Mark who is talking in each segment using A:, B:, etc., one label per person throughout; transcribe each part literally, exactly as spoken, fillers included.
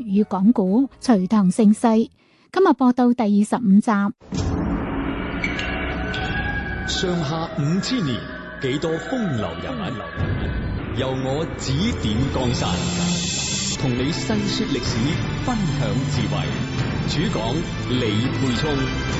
A: 粵講古隋唐盛世，今日播到第二十五集。
B: 上下五千年，幾多風流人物，由我指點江山，同你細說歷史，分享智慧。主講李沛聰。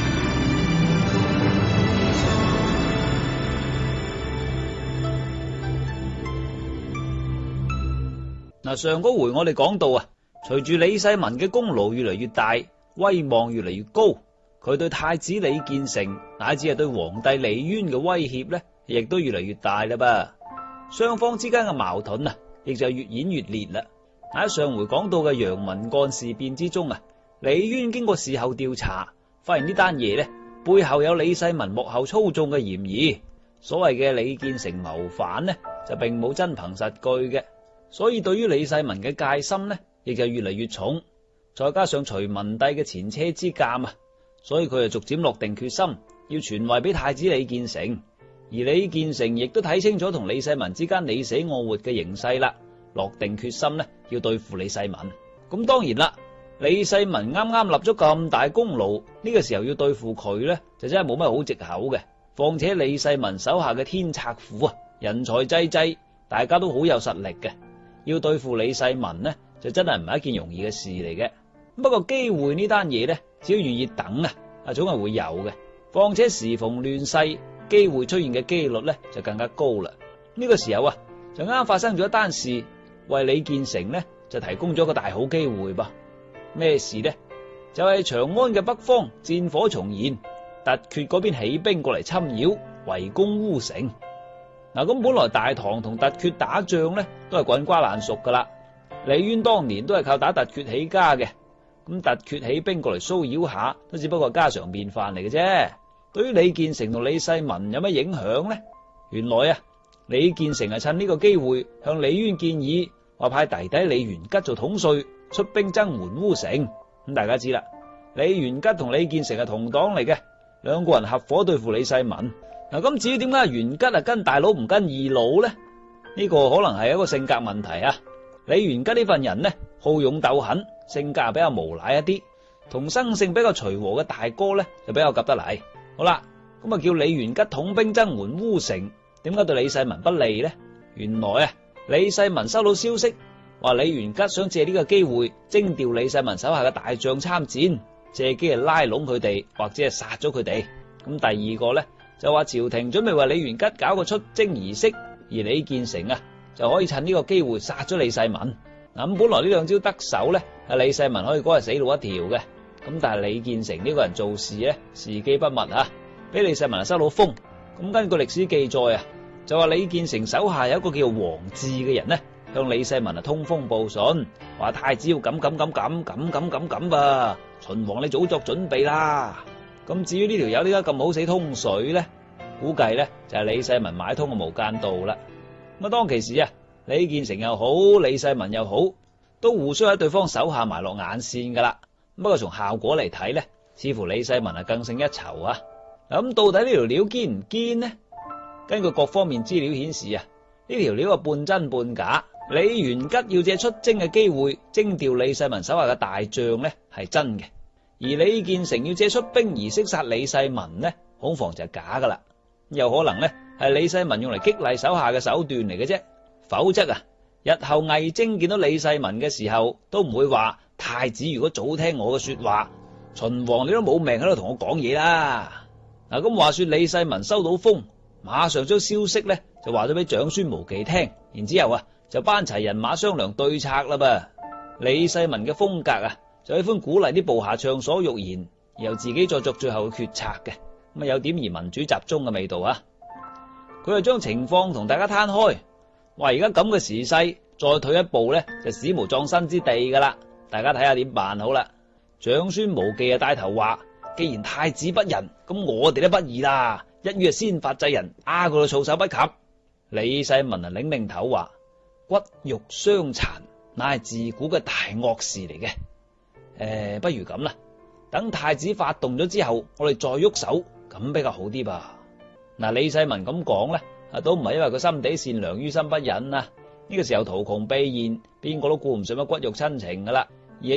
C: 嗱，上嗰回我哋講到啊，隨住李世民嘅功勞越嚟越大，威望越嚟越高，佢對太子李建成乃至係對皇帝李淵嘅威脅呢，亦都越嚟越大啦噃。雙方之間嘅矛盾啊，亦就越演越烈啦。喺上回講到嘅陽文幹事變之中啊，李淵經過事後調查，發現呢單嘢呢，背後有李世民幕後操縱嘅嫌疑。所謂嘅李建成謀反呢，就並冇真憑實據嘅。所以對於李世民嘅戒心呢，亦就越嚟越重。再加上隋文帝嘅前車之鑑啊，所以佢就逐漸落定決心，要傳位俾太子李建成。而李建成亦都睇清楚同李世民之間你死我活嘅形勢啦，落定決心呢，要對付李世民。咁當然啦，李世民啱啱立咗咁大功勞，呢個時候要對付佢呢，就真係冇乜好藉口嘅。況且李世民手下嘅天策府啊，人才濟濟，大家都好有實力嘅。要對付李世民呢，就真係唔係一件容易嘅事嚟嘅。不過機會呢單嘢呢，只要願意等啊，啊總係會有嘅。況且時逢亂世，機會出現嘅機率呢就更加高啦。呢個時候啊，就啱發生咗一單事，為李建成呢就提供咗個大好機會噃。咩事呢？就係長安嘅北方戰火重燃，突厥嗰邊起兵過嚟侵擾，圍攻烏城。嗱，咁本來大唐同突厥打仗咧，都係滾瓜爛熟噶啦。李淵當年都係靠打突厥起家嘅，咁突厥起兵過嚟騷擾下，都只不過家常便飯嚟嘅啫。對於李建成同李世民有咩影響呢？原來啊，李建成係趁呢個機會向李淵建議，話派弟弟李元吉做統帥，出兵增援烏城。咁大家知啦，李元吉同李建成係同黨嚟嘅，兩個人合夥對付李世民。嗱，咁至於點解元吉啊跟大佬唔跟二佬呢？呢個可能係一個性格問題啊。李元吉呢份人呢，好勇鬥狠，性格比較無賴一啲，同生性比較隨和嘅大哥呢，就比較夾得嚟。好啦，咁啊叫李元吉統兵增援烏城，點解對李世民不利呢？原來啊，李世民收到消息，話李元吉想借呢個機會徵調李世民手下嘅大將參戰，借機嚟拉攏佢哋，或者係殺咗佢哋。咁第二個呢，就話朝廷準備為李元吉搞個出征儀式，而李建成啊就可以趁呢個機會殺咗李世民。咁本來呢兩招得手呢，係李世民可以嗰日死路一條嘅。咁但係李建成呢個人做事呢，時機不密啊，俾李世民收到風。咁根據歷史記載啊，就話李建成手下有一個叫王志嘅人呢，向李世民啊通風報信，話太子要咁咁咁咁咁咁咁咁噃，秦王你早作準備啦。咁至於呢條友點解咁好死通水呢？估計呢就係李世民買通嘅無間道啦。咁啊當其時啊，李建成又好，李世民又好，都互相喺對方手下埋落眼線噶啦。不過從效果嚟睇呢，似乎李世民啊更勝一籌啊。咁到底呢條料堅唔堅呢？根據各方面資料顯示啊，呢條料係半真半假。李元吉要借出征嘅機會徵調李世民手下嘅大將呢係真嘅，而李建成要借出兵儀式殺李世民呢，恐防就係假噶啦。有可能呢係李世民用嚟激勵手下嘅手段嚟嘅啫。否則啊，日後魏徵見到李世民嘅時候，都唔會話太子如果早聽我嘅說話，秦王你都冇命喺度同我講嘢啦。嗱，咁話說李世民收到風，馬上將消息呢就話咗俾長孫無忌聽，然之後啊就班齊人馬商量對策啦噃。李世民嘅風格啊，就喜歡鼓勵啲部下暢所欲言，然後自己再作最後嘅決策嘅，咁啊有點而民主集中嘅味道啊。佢就將情況同大家攤開，話而家咁嘅時勢，再退一步呢，就史無葬身之地噶啦。大家睇下點辦好啦。長孫無忌啊帶頭話，既然太子不仁，咁我哋都不義啦，一於啊先發制人，啊佢都措手不及。李世民啊擰擰頭話，骨肉相殘乃係自古嘅大惡事嚟嘅。誒、呃，不如咁啦，等太子發動咗之後，我哋再喐手，咁比較好啲吧。嗱，李世民咁講咧，啊都唔係因為佢心地善良於心不忍啊。呢個時候圖窮匕現，邊個都顧唔上乜骨肉親情噶啦。